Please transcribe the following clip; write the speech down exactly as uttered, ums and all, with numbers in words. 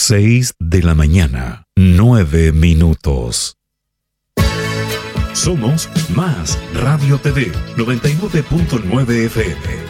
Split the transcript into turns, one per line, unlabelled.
Seis de la mañana, nueve minutos. Somos Más Radio T V noventa y nueve punto nueve F M.